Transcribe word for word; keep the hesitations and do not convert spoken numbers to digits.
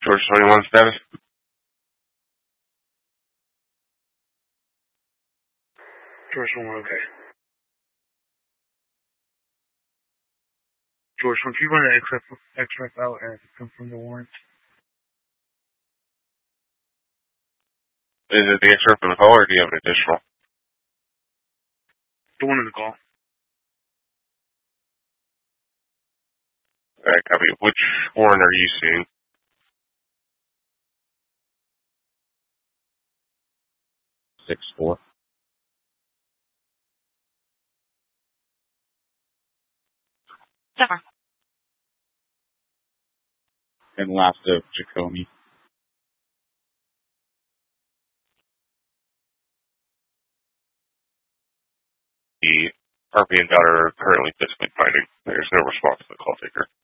George twenty-one status? George twenty-one, okay. George, once you run the extract out and confirm the warrant. Is it the extract from the call, or do you have an additional? The one in the call. Alright, copy. Which warrant are you seeing? Six four. Summer. And last of Jacomi. The R P and daughter are currently physically fighting. There's no response to the call taker.